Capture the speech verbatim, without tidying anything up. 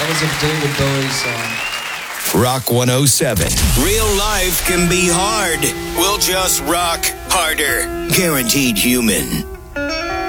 That was a David Bowie song. Rock one oh seven. Real life can be hard. We'll just rock harder. Guaranteed Human.